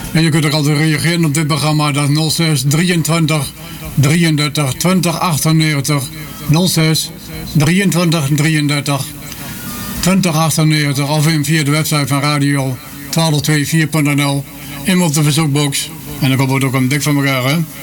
En je kunt ook altijd reageren op dit programma. Dat is 06 23 33 20 98. 06 23 33 20 98. Of via de website van radio 1224.nl. In op de verzoekbox. En dan komt het ook een dik van elkaar, hè.